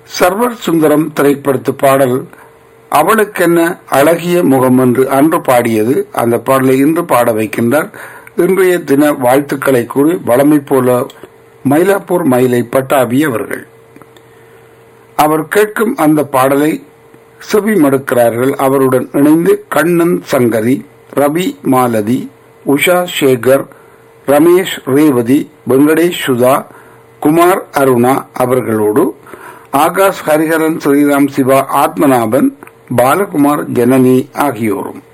Server Sundaram திரைப்படத்து பாடல் அவளுக்கென்ன அழகிய முகம் என்று அன்று பாடியது. அந்த பாடலை இன்று பாட வைக்கின்றார். இன்றைய தின வாழ்த்துக்களை கூறி வளமை போல மயிலாப்பூர் மயிலை பட்டாபி அவர்கள். அவர் கேட்கும் அந்த பாடலை செவி மடுக்கிறார்கள். அவருடன் இணைந்து கண்ணன் சங்கரி, ரவி மாலதி, உஷா சேகர், ரமேஷ் ரேவதி, வெங்கடேஷ் சுதா, குமார் அருணா அவர்களோடு ஆகாஷ் ஹரிஹரன், ஸ்ரீராம் சிவா, ஆத்மநாபன், பாலகுமார், ஜனனி ஆகியோரும்.